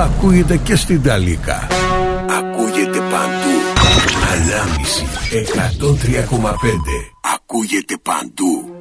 ακούγεται και στην Ταλίκα. Ακούγεται παντού. Ανάμιση 103,5. Ακούγεται παντού.